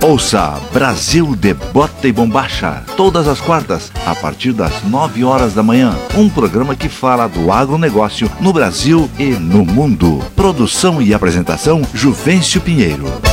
Ouça Brasil de Bota e Bombacha, todas as quartas, a partir das 9 horas da manhã. Um programa que fala do agronegócio no Brasil e no mundo. Produção e apresentação, Juvencio Pinheiro.